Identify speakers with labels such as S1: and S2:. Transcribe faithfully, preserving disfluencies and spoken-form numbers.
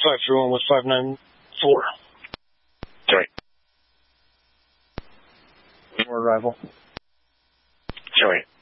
S1: five three one with five nine four.
S2: Sorry.
S3: More arrival.
S2: Sorry.